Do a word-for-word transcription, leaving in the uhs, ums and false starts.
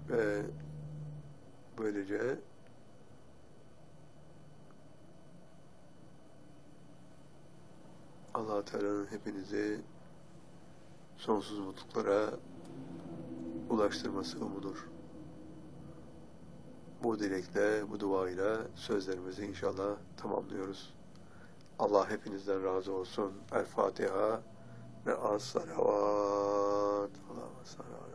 Ve böylece Allah-u Teala'nın hepinizi sonsuz mutluluklara ulaştırması umudur. Bu dilekle, bu duayla sözlerimizi inşallah tamamlıyoruz. Allah hepinizden razı olsun. El Fatiha ve as-salavat. Allah'a emanet.